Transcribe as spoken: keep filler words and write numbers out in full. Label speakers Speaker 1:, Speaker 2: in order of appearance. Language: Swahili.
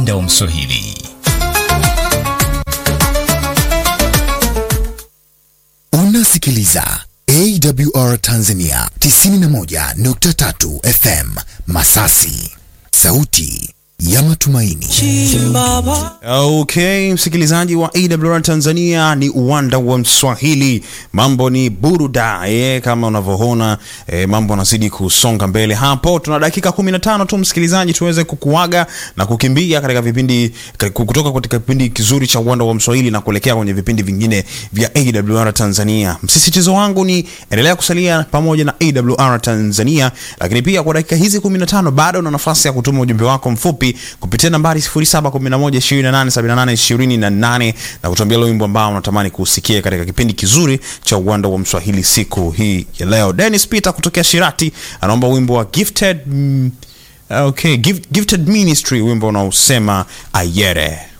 Speaker 1: uwanda wa Mswahili.
Speaker 2: Unasikiliza A W R Tanzania tisini na moja nukta tatu F M Masasi, sauti ya matumaini.
Speaker 3: Okay, msikilizaji wa A W R Tanzania, ni uwanda wa Mswahili. Mambo ni buruda, eh, kama unavyoona, eh, mambo yanazidi kusonga mbele. Hapo tuna dakika kumi na tano tu msikilizaji, tuweze kukuaga na kukimbia katika vipindi, kutoka katika kipindi kizuri cha uwanda wa Mswahili na kuelekea kwenye vipindi vingine vya A W R Tanzania. Msisitizo wangu ni endelea kusalia pamoja na A W R Tanzania, lakini pia kwa dakika hizi kumi na tano bado una nafasi ya kutuma ujumbe wako mfupi kupitia nambari sifuri saba kumi na moja ishirini na nane sabini na nane ishirini na nane na kutuambia wimbo ambao unatamani kusikia katika kipindi kizuri cha uwanda wa Mswahili siku hii ya leo. Dennis Peter kutokea Shirati anaomba wimbo wa Gifted mm, okay, Gift, Gifted Ministry, wimbo unaosema Ayere.